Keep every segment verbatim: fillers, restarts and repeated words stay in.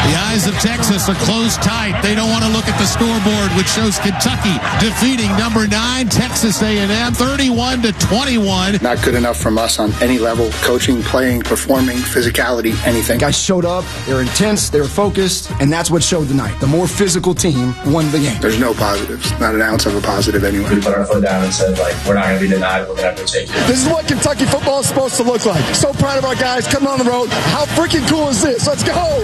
The eyes of Texas are closed tight. They don't want to look at the scoreboard, which shows Kentucky defeating number nine Texas A and M thirty-one to twenty-one. Not good enough from us on any level. Coaching, playing, performing, physicality, anything. Guys showed up. They were intense. They were focused. And that's what showed tonight. The more physical team won the game. There's no positives. Not an ounce of a positive anywhere. We put our foot down and said, like, we're not going to be denied. We're going to have to take it. This is what Kentucky football is supposed to look like. So proud of our guys coming on the road. How freaking cool is this? Let's go!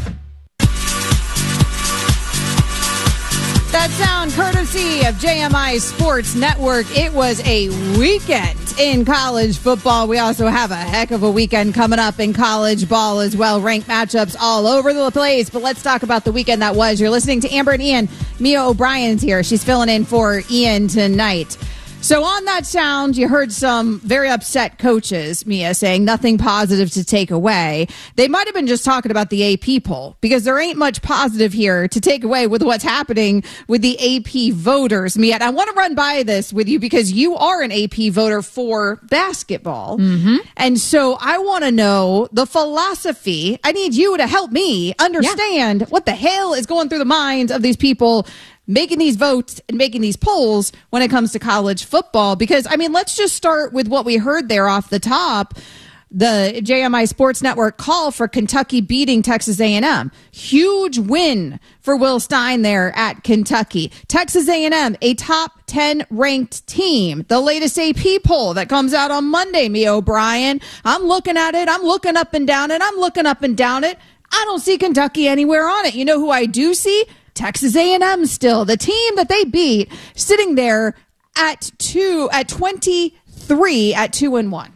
That sound courtesy of J M I Sports Network. It was a weekend in college football. We also have a heck of a weekend coming up in college ball as well. Ranked matchups all over the place. But let's talk about the weekend that was. You're listening to Amber and Ian. Mia O'Brien's here. She's filling in for Ian tonight. So on that sound, you heard some very upset coaches, Mia, saying nothing positive to take away. They might have been just talking about the A P poll, because there ain't much positive here to take away with what's happening with the A P voters, Mia. And I want to run by this with you because you are an A P voter for basketball. Mm-hmm. And so I want to know the philosophy. I need you to help me understand yeah. what the hell is going through the minds of these people making these votes and making these polls when it comes to college football. Because, I mean, let's just start with what we heard there off the top. The J M I Sports Network call for Kentucky beating Texas A and M. Huge win for Will Stein there at Kentucky. Texas A and M, a top ten ranked team. The latest A P poll that comes out on Monday, Mia O'Brien. I'm looking at it. I'm looking up and down it. I'm looking up and down it. I don't see Kentucky anywhere on it. You know who I do see? Texas A and M still, the team that they beat, sitting there at two, at twenty-three, at two and one.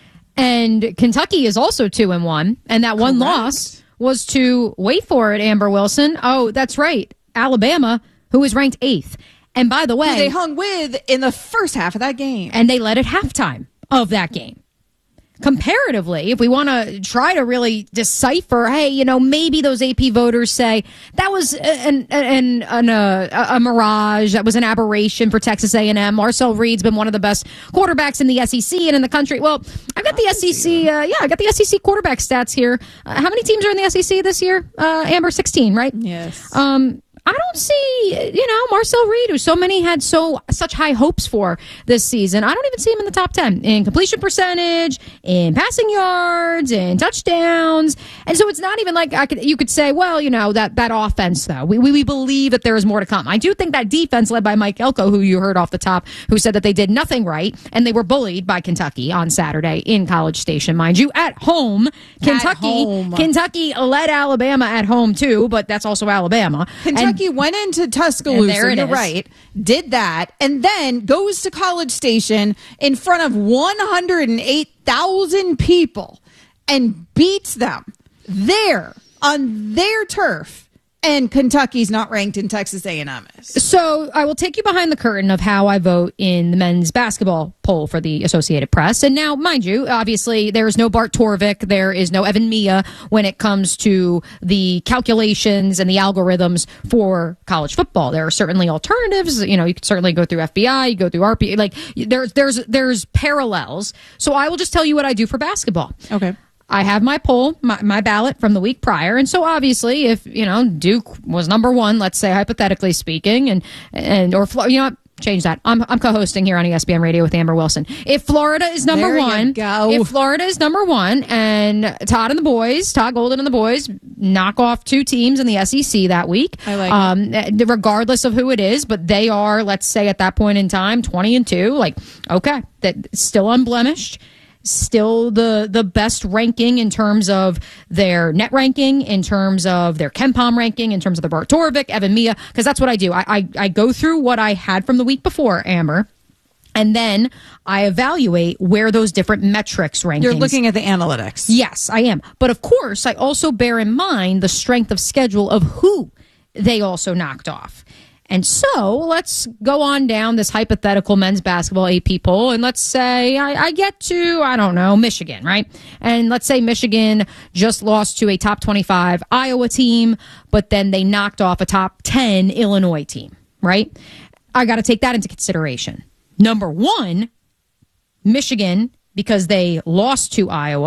And Kentucky is also two and one, and that Correct. one loss was to, wait for it, Amber Wilson. Oh, that's right, Alabama, who was ranked eighth. And by the way, who they hung with in the first half of that game, and they led at halftime of that game. Comparatively, if we want to try to really decipher, hey, you know, maybe those A P voters say that was an, an, an, a, a mirage, that was an aberration for Texas A and M. Marcel Reed's been one of the best quarterbacks in the S E C and in the country. Well, I've got the S E C, uh, yeah, I got the S E C quarterback stats here. Uh, how many teams are in the S E C this year? Uh, Amber, sixteen, right? Yes. Um, I don't see, you know, Marcel Reed, who so many had so such high hopes for this season. I don't even see him in the top ten in completion percentage, in passing yards, in touchdowns. And so it's not even like I could you could say, well, you know, that, that offense, though. We, we we believe that there is more to come. I do think that defense led by Mike Elko, who you heard off the top, who said that they did nothing right, and they were bullied by Kentucky on Saturday in College Station, mind you, at home. Kentucky, at home. Kentucky led Alabama at home, too, but that's also Alabama. Kentucky And, went into Tuscaloosa, you're is. right, did that, and then goes to College Station in front of one hundred eight thousand people and beats them there on their turf. And Kentucky's not ranked in Texas A and M is. So I will take you behind the curtain of how I vote in the men's basketball poll for the Associated Press. And now, mind you, obviously there is no Bart Torvik, there is no Evan Mia when it comes to the calculations and the algorithms for college football. There are certainly alternatives. You know, you could certainly go through F B I, you go through R P, like there's there's there's parallels. So I will just tell you what I do for basketball. Okay. I have my poll, my, my ballot from the week prior. And so obviously if, you know, Duke was number one, let's say hypothetically speaking, and, and, or, you know, change that. I'm, I'm co-hosting here on E S P N Radio with Amber Wilson. If Florida is number there one, go. if Florida is number one and Todd and the boys, Todd Golden and the boys knock off two teams in the S E C that week, I like um, it. regardless of who it is, but they are, let's say at that point in time, twenty and two, like, okay, that still unblemished. Still the the best ranking in terms of their net ranking, in terms of their KenPom ranking, in terms of the Bart Torvik, Evan Mia, because that's what I do. I, I I go through what I had from the week before, Amber, and then I evaluate where those different metrics rankings. You're looking at the analytics. Yes, I am. But of course, I also bear in mind the strength of schedule of who they also knocked off. And so let's go on down this hypothetical men's basketball A P poll, and let's say I, I get to, I don't know, Michigan, right? And let's say Michigan just lost to a top twenty-five Iowa team, but then they knocked off a top ten Illinois team, right? I got to take that into consideration. Number one, Michigan, because they lost to Iowa,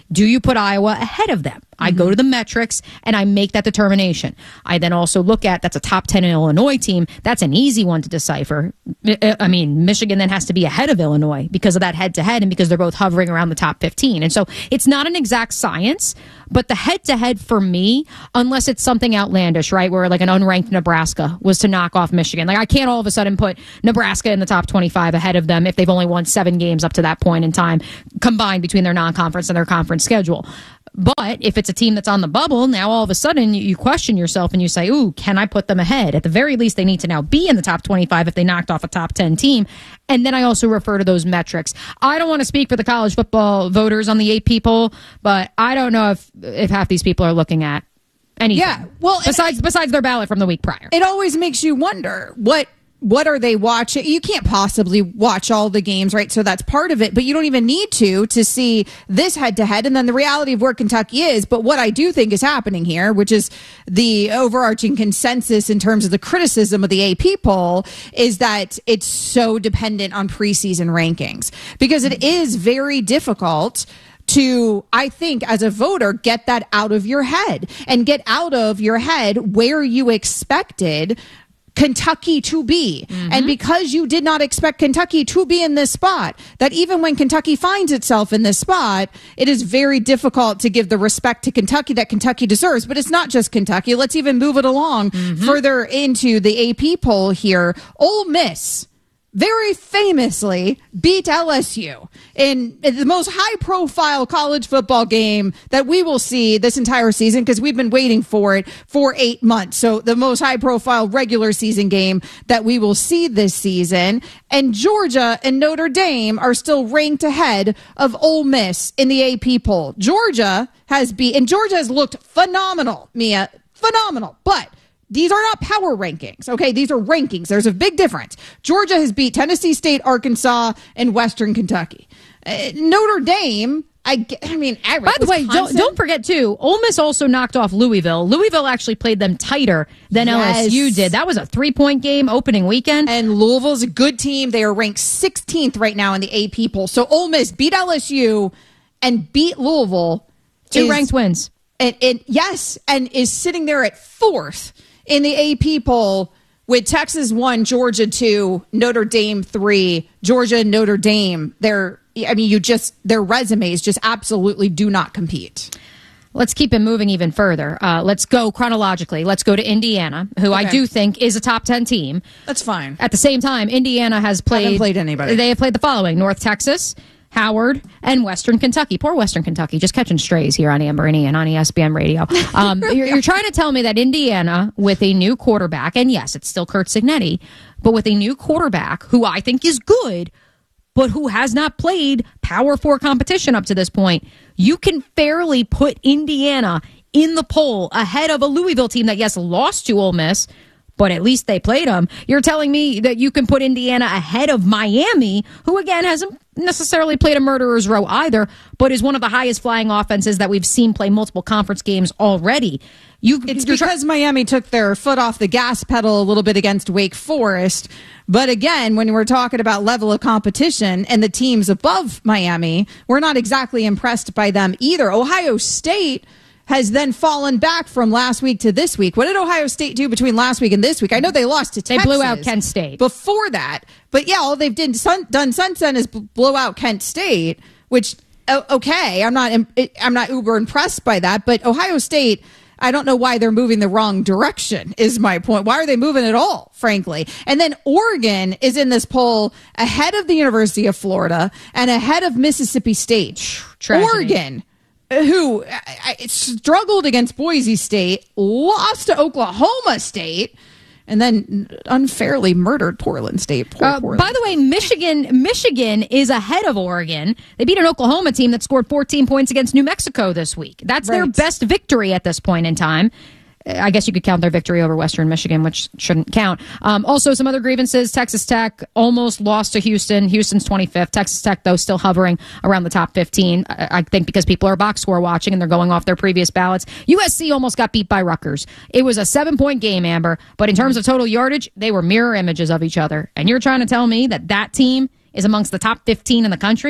Do you put Iowa ahead of them? I go to the metrics and I make that determination. I then also look at, that's a top ten Illinois team. That's an easy one to decipher. I mean, Michigan then has to be ahead of Illinois because of that head-to-head and because they're both hovering around the top fifteen. And so it's not an exact science, but the head-to-head for me, unless it's something outlandish, right, where like an unranked Nebraska was to knock off Michigan. Like I can't all of a sudden put Nebraska in the top twenty-five ahead of them if they've only won seven games up to that point in time combined between their non-conference and their conference schedule. But if it's a team that's on the bubble, now all of a sudden you question yourself and you say, ooh, can I put them ahead? At the very least, they need to now be in the top twenty-five if they knocked off a top ten team. And then I also refer to those metrics. I don't want to speak for the college football voters on the A P poll, but I don't know if, if half these people are looking at anything. Yeah, well, besides, besides their ballot from the week prior. It always makes you wonder what What are they watching? You can't possibly watch all the games, right? So that's part of it, but you don't even need to to see this head to head and then the reality of where Kentucky is. But what I do think is happening here, which is the overarching consensus in terms of the criticism of the A P poll, is that it's so dependent on preseason rankings because it is very difficult to, I think, as a voter, get that out of your head and get out of your head where you expected Kentucky to be. Mm-hmm. And because you did not expect Kentucky to be in this spot, that even when Kentucky finds itself in this spot, it is very difficult to give the respect to Kentucky that Kentucky deserves. But it's not just Kentucky. Let's even move it along mm-hmm. further into the A P poll here. Ole Miss very famously beat L S U in the most high-profile college football game that we will see this entire season because we've been waiting for it for eight months. So the most high-profile regular season game that we will see this season. And Georgia and Notre Dame are still ranked ahead of Ole Miss in the A P poll. Georgia has beat, and Georgia has looked phenomenal, Mia, phenomenal, but these are not power rankings, okay? These are rankings. There's a big difference. Georgia has beat Tennessee State, Arkansas, and Western Kentucky. Uh, Notre Dame, I, I mean, I, by the way, don't, don't forget, too, Ole Miss also knocked off Louisville. Louisville actually played them tighter than yes. L S U did. That was a three-point game opening weekend. And Louisville's a good team. They are ranked sixteenth right now in the A P poll. So Ole Miss beat L S U and beat Louisville. Two is, ranked wins. And, and yes, and is sitting there at fourth in the A P poll with Texas one, Georgia two, Notre Dame three, Georgia and Notre Dame. They're, I mean, you just, their resumes just absolutely do not compete. Let's keep it moving even further. Uh, let's go chronologically. Let's go to Indiana, who okay. I do think is a top ten team. That's fine. At the same time, Indiana has played, haven't played anybody. They have played the following: North Texas, Howard, and Western Kentucky. Poor Western Kentucky, just catching strays here on Amber and Ian on E S P N Radio. Um, you're, you're trying to tell me that Indiana, with a new quarterback, and yes, it's still Curt Cignetti, but with a new quarterback who I think is good, but who has not played Power Four competition up to this point, you can fairly put Indiana in the poll ahead of a Louisville team that, yes, lost to Ole Miss, but at least they played them. You're telling me that you can put Indiana ahead of Miami, who, again, hasn't necessarily played a murderer's row either, but is one of the highest flying offenses that we've seen play multiple conference games already. You, it's because try- Miami took their foot off the gas pedal a little bit against Wake Forest. But again, when we're talking about level of competition and the teams above Miami, we're not exactly impressed by them either. Ohio State has then fallen back from last week to this week. What did Ohio State do between last week and this week? I know they lost to Texas. They blew out Kent State. Before that. But yeah, all they've done, done since then is blow out Kent State, which, okay, I'm not, I'm not uber impressed by that. But Ohio State, I don't know why they're moving the wrong direction, is my point. Why are they moving at all, frankly? And then Oregon is in this poll ahead of the University of Florida and ahead of Mississippi State. Tragedy. Oregon, who I, I struggled against Boise State, lost to Oklahoma State, and then unfairly murdered Portland State. Poor uh, Portland. By the way, Michigan Michigan is ahead of Oregon. They beat an Oklahoma team that scored fourteen points against New Mexico this week. That's right. Their best victory at this point in time. I guess you could count their victory over Western Michigan, which shouldn't count. Um, also, some other grievances. Texas Tech almost lost to Houston. Houston's twenty-fifth. Texas Tech, though, still hovering around the top fifteen. I, I think because people are box score watching and they're going off their previous ballots. U S C almost got beat by Rutgers. It was a seven-point game, Amber. But in terms of total yardage, they were mirror images of each other. And you're trying to tell me that that team is amongst the top fifteen in the country?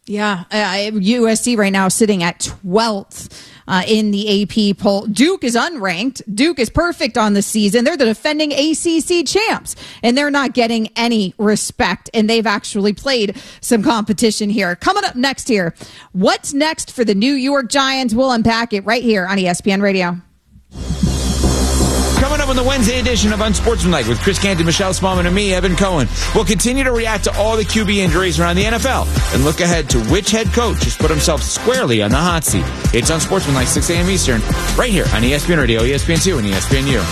Yeah, uh, U S C right now sitting at twelfth uh, in the A P poll. Duke is unranked. Duke is perfect on the season. They're the defending A C C champs, and they're not getting any respect, and they've actually played some competition here. Coming up next here, what's next for the New York Giants? We'll unpack it right here on E S P N Radio. Coming up on the Wednesday edition of Unsportsmanlike with Chris Canty, Michelle Smallman, and me, Evan Cohen. We'll continue to react to all the Q B injuries around the N F L and look ahead to which head coach has put himself squarely on the hot seat. It's Unsportsmanlike, six a.m. Eastern, right here on E S P N Radio, E S P N two, and E S P N U.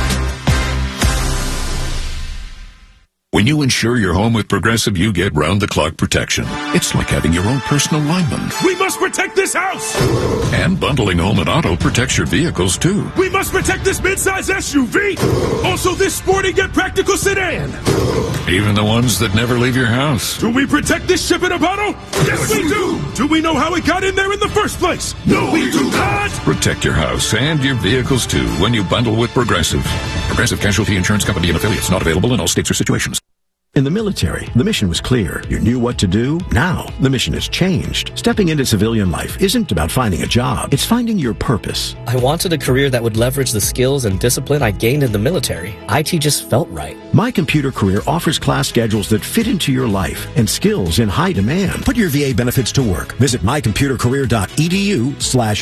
When you insure your home with Progressive, you get round-the-clock protection. It's like having your own personal lineman. We must protect this house! And bundling home and auto protects your vehicles, too. We must protect this midsize S U V! Also this sporty yet practical sedan! Even the ones that never leave your house. Do we protect this ship in a bottle? Yes, we do! Do we know how it got in there in the first place? No, we do not! Protect your house and your vehicles, too, when you bundle with Progressive. Progressive Casualty Insurance Company and affiliates, not available in all states or situations. In the military, the mission was clear. You knew what to do. Now, the mission has changed. Stepping into civilian life isn't about finding a job. It's finding your purpose. I wanted a career that would leverage the skills and discipline I gained in the military. I T just felt right. My Computer Career offers class schedules that fit into your life and skills in high demand. Put your V A benefits to work. Visit mycomputercareer.edu slash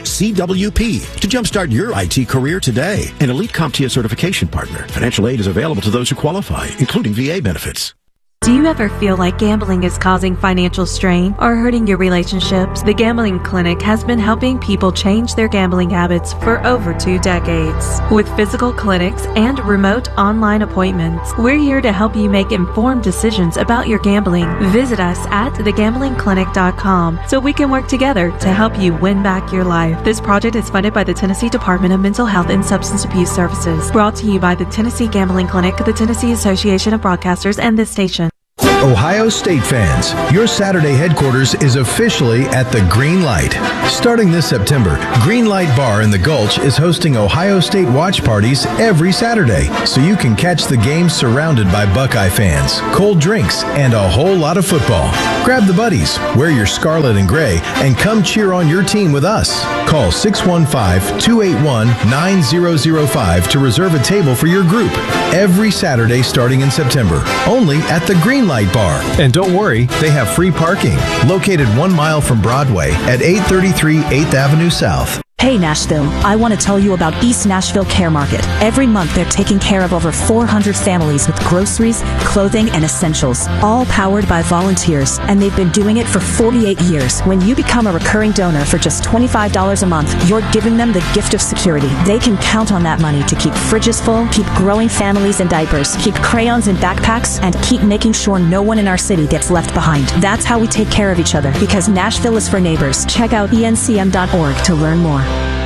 CWP to jumpstart your I T career today. An elite CompTIA certification partner. Financial aid is available to those who qualify, including V A benefits. Do you ever feel like gambling is causing financial strain or hurting your relationships? The Gambling Clinic has been helping people change their gambling habits for over two decades. With physical clinics and remote online appointments, we're here to help you make informed decisions about your gambling. Visit us at the gambling clinic dot com so we can work together to help you win back your life. This project is funded by the Tennessee Department of Mental Health and Substance Abuse Services. Brought to you by the Tennessee Gambling Clinic, the Tennessee Association of Broadcasters, and this station. Ohio State fans, your Saturday headquarters is officially at the Green Light. Starting this September, Green Light Bar in the Gulch is hosting Ohio State watch parties every Saturday, so you can catch the game surrounded by Buckeye fans, cold drinks, and a whole lot of football. Grab the buddies, wear your scarlet and gray, and come cheer on your team with us. Call six one five, two eight one, nine zero zero five to reserve a table for your group every Saturday starting in September, only at the Green Light Bar. And don't worry, they have free parking, located one mile from Broadway at eight thirty-three eighth Avenue South. Hey Nashville, I want to tell you about East Nashville Care Market. Every month they're taking care of over four hundred families with groceries, clothing, and essentials, all powered by volunteers, and they've been doing it for forty-eight years. When you become a recurring donor for just twenty-five dollars a month, you're giving them the gift of security. They can count on that money to keep fridges full, keep growing families in diapers, keep crayons in backpacks, and keep making sure no one in our city gets left behind. That's how we take care of each other, because Nashville is for neighbors. Check out E N C M dot org to learn more.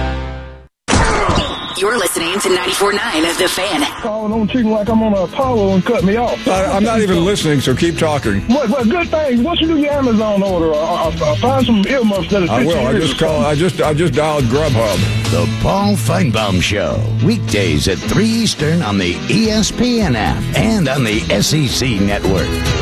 You're listening to ninety-four point nine of The Fan. Calling on chicken like I'm on Apollo and cut me off. I, I'm not even listening, so keep talking. What, what good thing? Once you do your Amazon order, I'll, I'll find some earmuffs that I will. I just call. I just. I just dialed Grubhub. The Paul Feinbaum Show, weekdays at three Eastern on the E S P N app and on the S E C Network.